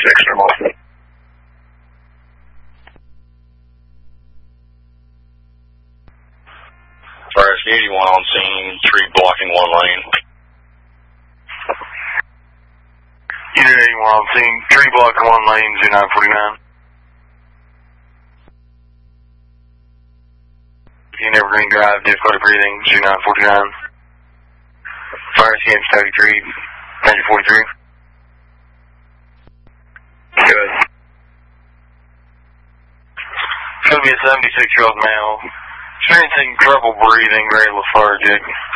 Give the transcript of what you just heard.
76 from Austin. Fires 81 on scene, tree blocking one lane. Unit 81 on scene, tree blocking one lane, 0949. In Evergreen Drive, difficulty breathing, 0949. Fire CM 33, engine 43. Good. It's going to be a 76-year-old male. Experiencing trouble breathing, very lethargic.